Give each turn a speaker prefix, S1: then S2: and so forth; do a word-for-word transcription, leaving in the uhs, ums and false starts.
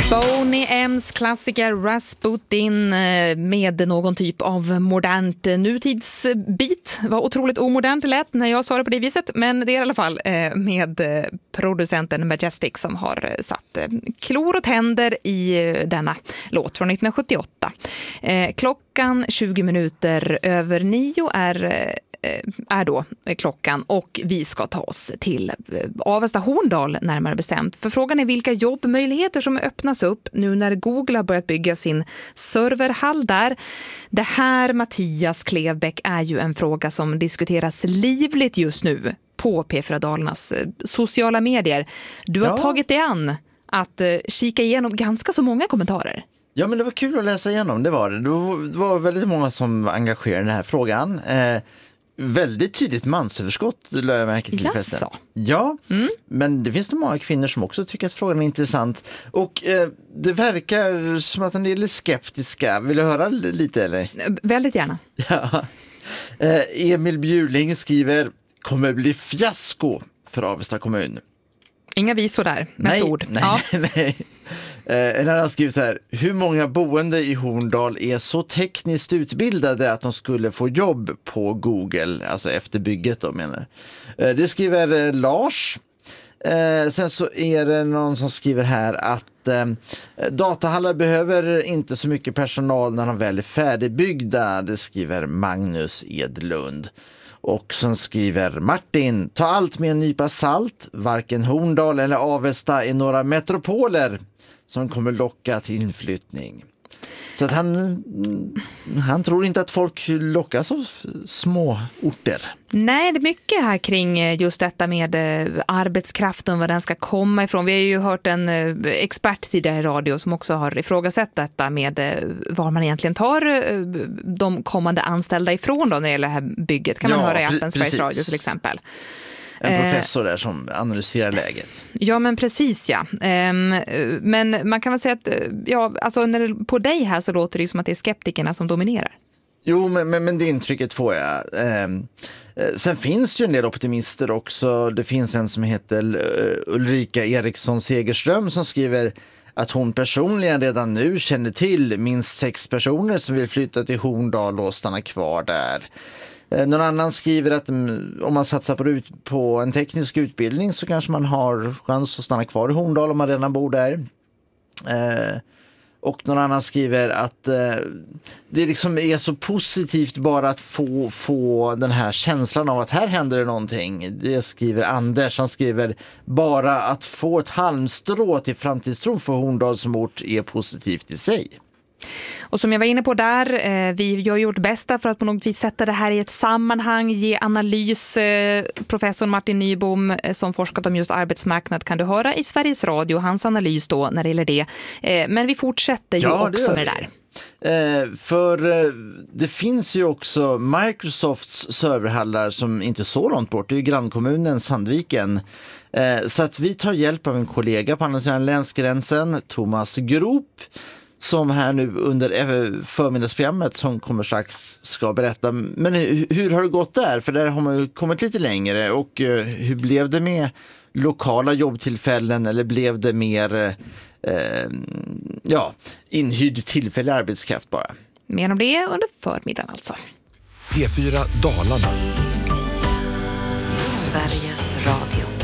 S1: Boney M's klassiker Rasputin med någon typ av modernt nutidsbit. Var otroligt omodernt lätt när jag sa det på det viset, men det är i alla fall med producenten Majestic som har satt klor och tänder i denna låt från nittonhundrasjuttioåtta. Klockan tjugo minuter över nio är är då klockan och vi ska ta oss till Avesta Horndal närmare bestämt. För frågan är vilka jobbmöjligheter som öppnas upp nu när Google har börjat bygga sin serverhall där. Det här, Mattias Klevbäck, är ju en fråga som diskuteras livligt just nu på P fyra Dalarnas sociala medier. Du har ja. tagit dig an att kika igenom ganska så många kommentarer.
S2: Ja, men det var kul att läsa igenom, det var det. Det var väldigt många som engagerade den här frågan. Eh, Väldigt tydligt mansöverskott lade jag märke till förresten. Ja, mm. men det finns nog många kvinnor som också tycker att frågan är intressant. Och eh, det verkar som att en del är skeptiska. Vill du höra lite eller?
S1: Väldigt gärna.
S2: Ja. Eh, Emil Bjurling skriver: kommer bli fiasko för Avesta kommun.
S1: Inga visor där, mest
S2: nej,
S1: ord.
S2: Nej,
S1: ja.
S2: nej. Eh, en annan skriver så här: hur många boende i Horndal är så tekniskt utbildade att de skulle få jobb på Google, alltså efter bygget då menar. Eh, det skriver eh, Lars. Eh, sen så är det någon som skriver här att eh, datahallar behöver inte så mycket personal när de väl är färdigbyggda. Det skriver Magnus Edlund. Och sen skriver Martin: ta allt med en nypa salt. Varken Horndal eller Avesta är några metropoler som kommer locka till inflyttning. Så att han, han tror inte att folk lockas av små orter.
S1: Nej, det är mycket här kring just detta med arbetskraften, var den ska komma ifrån. Vi har ju hört en expert tidigare i radio som också har ifrågasatt detta med var man egentligen tar de kommande anställda ifrån då när det gäller det här bygget. Kan man ja, höra i appen Sveriges Radio till exempel.
S2: En professor där som analyserar läget.
S1: Ja, men precis ja. Men man kan väl säga att ja, alltså när det, på dig här så låter det som att det är skeptikerna som dominerar.
S2: Jo, men, men, men det intrycket får jag. Sen finns det ju en del optimister också. Det finns en som heter Ulrika Eriksson Segerström som skriver att hon personligen redan nu känner till minst sex personer som vill flytta till Horndal och stanna kvar där. Någon annan skriver att om man satsar på, på en teknisk utbildning så kanske man har chans att stanna kvar i Horndal om man redan bor där. Eh, och någon annan skriver att eh, det liksom är så positivt bara att få, få den här känslan av att här händer det någonting. Det skriver Anders. Han skriver bara att få ett halmstrå till framtidstro för Horndal som ort är positivt i sig.
S1: Och som jag var inne på där, eh, vi har gjort bästa för att på något vis sätta det här i ett sammanhang, ge analys. Eh, professor Martin Nybom eh, som forskat om just arbetsmarknad kan du höra i Sveriges Radio, hans analys då när det gäller det. Eh, men vi fortsätter ju ja, också det med det där.
S2: Eh, för eh, det finns ju också Microsofts serverhallar som inte är så långt bort, det är ju grannkommunen Sandviken. Eh, så att vi tar hjälp av en kollega på andra sidan länsgränsen, Thomas Grop, som här nu under förmiddagsprogrammet som kommer strax ska berätta. Men hur, hur har det gått där? För där har man ju kommit lite längre. Och uh, hur blev det med lokala jobbtillfällen eller blev det mer uh, ja, inhyrd tillfällig arbetskraft bara?
S1: Mer om det under förmiddagen alltså.
S3: P fyra Dalarna.
S4: Sveriges Radio.